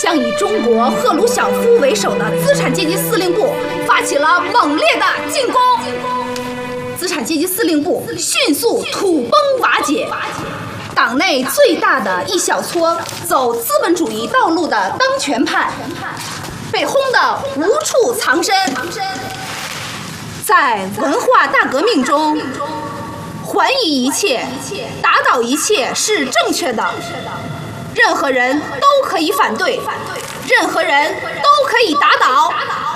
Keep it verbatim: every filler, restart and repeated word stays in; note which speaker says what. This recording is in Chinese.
Speaker 1: 向以中国赫鲁晓夫为首的资产阶级司令部发起了猛烈的进攻。资产阶级司令部迅速土崩瓦解，党内最大的一小撮走资本主义道路的当权派被轰得无处藏身。在文化大革命中，还疑一切、打倒一切是正确的，任何人都可以反对，任何人都可以打倒。